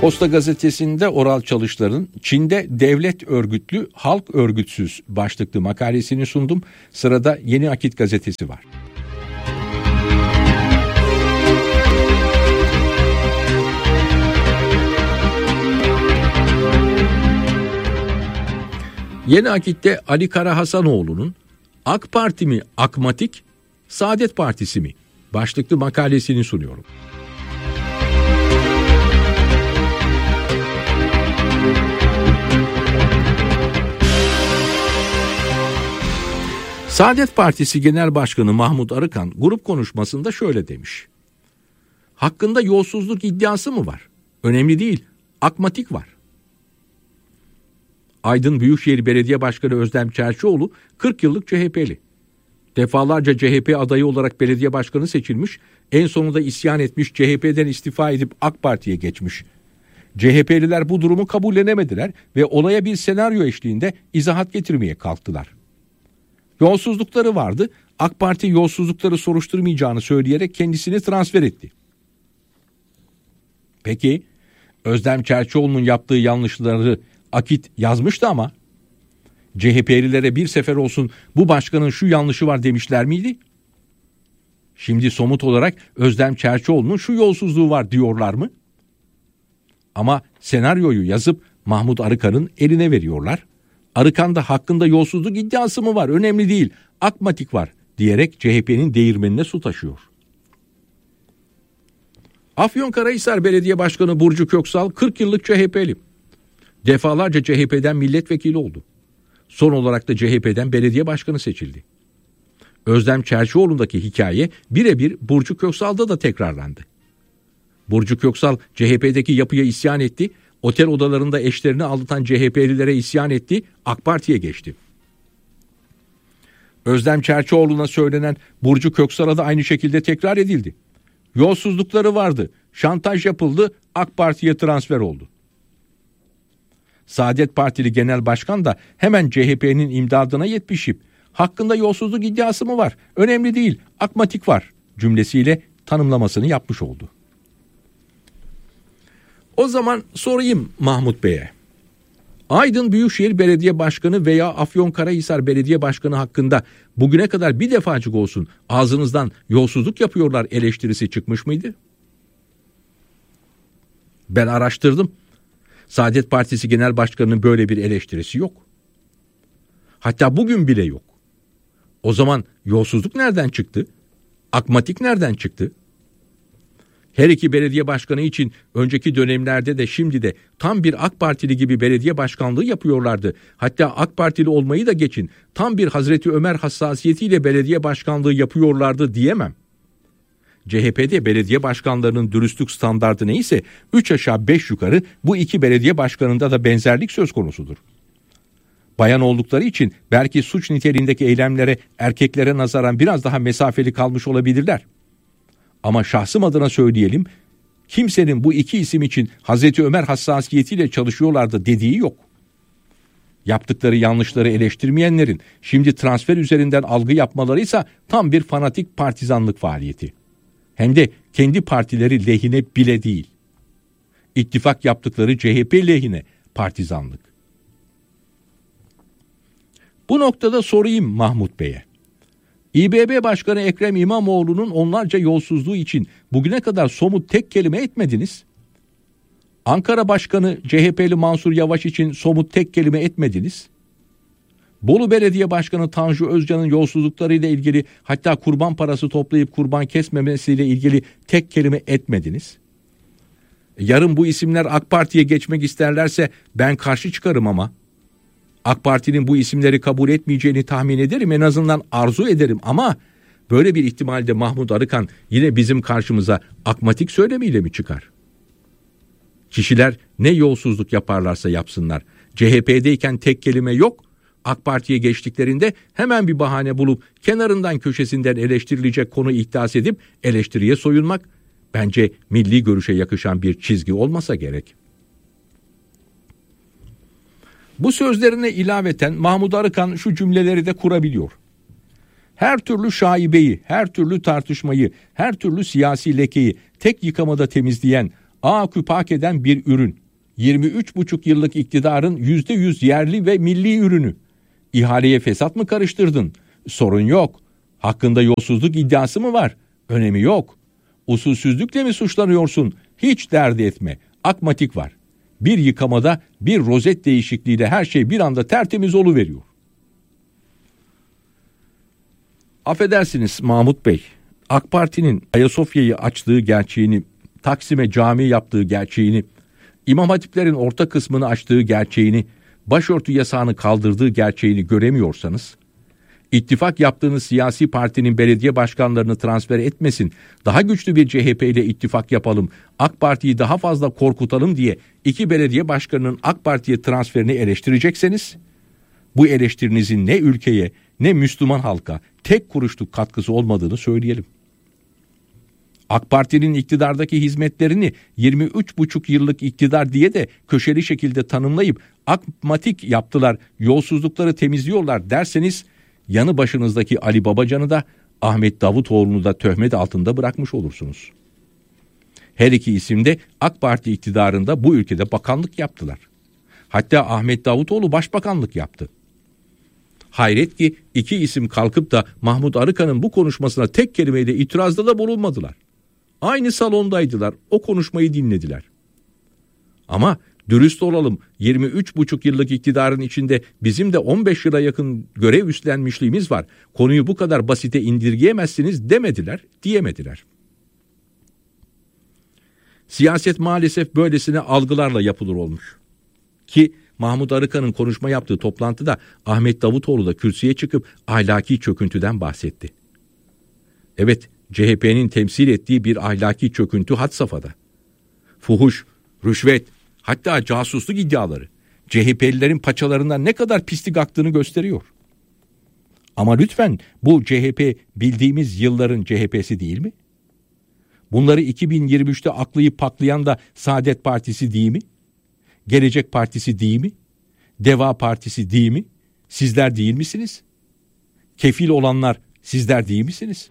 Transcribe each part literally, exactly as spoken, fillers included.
Posta Gazetesi'nde Oral Çalışlar'ın Çin'de devlet örgütlü, halk örgütsüz başlıklı makalesini sundum. Sırada Yeni Akit Gazetesi var. Yeni Akit'te Ali Karahasanoğlu'nun AK Parti mi akmatik, Saadet Partisi mi başlıklı makalesini sunuyorum. Saadet Partisi Genel Başkanı Mahmut Arıkan grup konuşmasında şöyle demiş: hakkında yolsuzluk iddiası mı var? Önemli değil, akmatik var. Aydın Büyükşehir Belediye Başkanı Özlem Çerçioğlu kırk yıllık C H P'li. Defalarca C H P adayı olarak belediye başkanı seçilmiş, en sonunda isyan etmiş, C H P'den istifa edip AK Parti'ye geçmiş. C H P'liler bu durumu kabullenemediler ve olaya bir senaryo eşliğinde izahat getirmeye kalktılar. Yolsuzlukları vardı, AK Parti yolsuzlukları soruşturmayacağını söyleyerek kendisini transfer etti. Peki, Özlem Çerçioğlu'nun yaptığı yanlışları Akit yazmıştı ama C H P'lilere bir sefer olsun bu başkanın şu yanlışı var demişler miydi? Şimdi somut olarak Özlem Çerçioğlu'nun şu yolsuzluğu var diyorlar mı? Ama senaryoyu yazıp Mahmut Arıkan'ın eline veriyorlar. Arıkan da hakkında yolsuzluk iddiası mı var? Önemli değil, akmatik var diyerek C H P'nin değirmenine su taşıyor. Afyonkarahisar Belediye Başkanı Burcu Köksal kırk yıllık C H P'li. Defalarca C H P'den milletvekili oldu. Son olarak da C H P'den belediye başkanı seçildi. Özlem Çerçioğlu'ndaki hikaye birebir Burcu Köksal'da da tekrarlandı. Burcu Köksal C H P'deki yapıya isyan etti, otel odalarında eşlerini aldatan C H P'lilere isyan etti, AK Parti'ye geçti. Özlem Çerçioğlu'na söylenen Burcu Köksal'a da aynı şekilde tekrar edildi. Yolsuzlukları vardı, şantaj yapıldı, AK Parti'ye transfer oldu. Saadet Partili Genel Başkan da hemen C H P'nin imdadına yetişip hakkında yolsuzluk iddiası mı var? Önemli değil, akmatik var cümlesiyle tanımlamasını yapmış oldu. O zaman sorayım Mahmut Bey'e. Aydın Büyükşehir Belediye Başkanı veya Afyonkarahisar Belediye Başkanı hakkında bugüne kadar bir defacık olsun ağzınızdan yolsuzluk yapıyorlar eleştirisi çıkmış mıydı? Ben araştırdım. Saadet Partisi Genel Başkanı'nın böyle bir eleştirisi yok. Hatta bugün bile yok. O zaman yolsuzluk nereden çıktı? Akmatik nereden çıktı? Her iki belediye başkanı için önceki dönemlerde de şimdi de tam bir AK Partili gibi belediye başkanlığı yapıyorlardı. Hatta AK Partili olmayı da geçin, tam bir Hazreti Ömer hassasiyetiyle belediye başkanlığı yapıyorlardı diyemem. C H P'de belediye başkanlarının dürüstlük standardı neyse üç aşağı beş yukarı bu iki belediye başkanında da benzerlik söz konusudur. Bayan oldukları için belki suç niteliğindeki eylemlere erkeklere nazaran biraz daha mesafeli kalmış olabilirler. Ama şahsım adına söyleyelim, kimsenin bu iki isim için Hazreti Ömer hassasiyetiyle çalışıyorlardı dediği yok. Yaptıkları yanlışları eleştirmeyenlerin şimdi transfer üzerinden algı yapmalarıysa tam bir fanatik partizanlık faaliyeti. Hem de kendi partileri lehine bile değil. İttifak yaptıkları C H P lehine partizanlık. Bu noktada sorayım Mahmut Bey'e. İ B B Başkanı Ekrem İmamoğlu'nun onlarca yolsuzluğu için bugüne kadar somut tek kelime etmediniz. Ankara Başkanı C H P'li Mansur Yavaş için somut tek kelime etmediniz. Bolu Belediye Başkanı Tanju Özcan'ın yolsuzluklarıyla ilgili, hatta kurban parası toplayıp kurban kesmemesiyle ilgili tek kelime etmediniz. Yarın bu isimler AK Parti'ye geçmek isterlerse ben karşı çıkarım ama AK Parti'nin bu isimleri kabul etmeyeceğini tahmin ederim, en azından arzu ederim, ama böyle bir ihtimalde Mahmut Arıkan yine bizim karşımıza akmatik söylemiyle mi çıkar? Kişiler ne yolsuzluk yaparlarsa yapsınlar, C H P'deyken tek kelime yok, AK Parti'ye geçtiklerinde hemen bir bahane bulup kenarından köşesinden eleştirilecek konu ihdas edip eleştiriye soyunmak bence milli görüşe yakışan bir çizgi olmasa gerek. Bu sözlerine ilaveten Mahmut Arıkan şu cümleleri de kurabiliyor. Her türlü şaibeyi, her türlü tartışmayı, her türlü siyasi lekeyi tek yıkamada temizleyen, akü pak eden bir ürün. yirmi üç buçuk yıllık iktidarın yüzde yüz yerli ve milli ürünü. İhaleye fesat mı karıştırdın? Sorun yok. Hakkında yolsuzluk iddiası mı var? Önemi yok. Usulsüzlükle mi suçlanıyorsun? Hiç dert etme. Akmatik var. Bir yıkamada, bir rozet değişikliğiyle her şey bir anda tertemiz oluveriyor. Affedersiniz Mahmut Bey, AK Parti'nin Ayasofya'yı açtığı gerçeğini, Taksim'e cami yaptığı gerçeğini, İmam Hatiplerin orta kısmını açtığı gerçeğini, başörtü yasağını kaldırdığı gerçeğini göremiyorsanız, ittifak yaptığınız siyasi partinin belediye başkanlarını transfer etmesin, daha güçlü bir C H P ile ittifak yapalım, AK Parti'yi daha fazla korkutalım diye iki belediye başkanının AK Parti'ye transferini eleştirecekseniz, bu eleştirinizin ne ülkeye ne Müslüman halka tek kuruşluk katkısı olmadığını söyleyelim. AK Parti'nin iktidardaki hizmetlerini yirmi üç buçuk yıllık iktidar diye de köşeli şekilde tanımlayıp akmatik yaptılar, yolsuzlukları temizliyorlar derseniz, yanı başınızdaki Ali Babacan'ı da Ahmet Davutoğlu'nu da töhmet altında bırakmış olursunuz. Her iki isim de AK Parti iktidarında bu ülkede bakanlık yaptılar. Hatta Ahmet Davutoğlu başbakanlık yaptı. Hayret ki iki isim kalkıp da Mahmut Arıkan'ın bu konuşmasına tek kelimeyle itirazda da bulunmadılar. Aynı salondaydılar, o konuşmayı dinlediler. Ama dürüst olalım, yirmi üç buçuk yıllık iktidarın içinde bizim de on beş yıla yakın görev üstlenmişliğimiz var. Konuyu bu kadar basite indirgeyemezsiniz demediler, diyemediler. Siyaset maalesef böylesine algılarla yapılır olmuş. Ki Mahmut Arıkan'ın konuşma yaptığı toplantıda Ahmet Davutoğlu da kürsüye çıkıp ahlaki çöküntüden bahsetti. Evet, C H P'nin temsil ettiği bir ahlaki çöküntü had safhada. Fuhuş, rüşvet, hatta casusluk iddiaları C H P'lilerin paçalarından ne kadar pislik aktığını gösteriyor. Ama lütfen, bu C H P bildiğimiz yılların C H P'si değil mi? Bunları iki bin yirmi üçte aklayıp paklayan da Saadet Partisi değil mi? Gelecek Partisi değil mi? Deva Partisi değil mi? Sizler değil misiniz? Kefil olanlar sizler değil misiniz?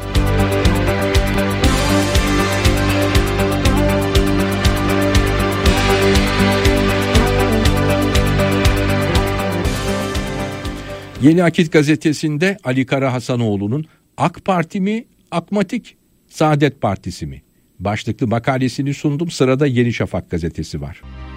Yeni Akit gazetesinde Ali Kara Hasanoğlu'nun AK Parti mi, Akmatik, Saadet Partisi mi başlıklı makalesini sundum. Sırada Yeni Şafak gazetesi var.